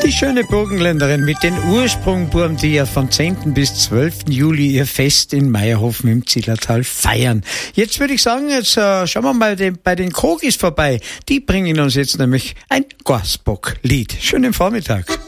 Die schöne Burgenländerin mit den Ursprungburm, die ja von 10. bis 12. Juli ihr Fest in Meierhofen im Zillertal feiern. Jetzt würde ich sagen, schauen wir mal bei den Kogis vorbei. Die bringen uns jetzt nämlich ein Gorsbock-Lied. Schönen Vormittag.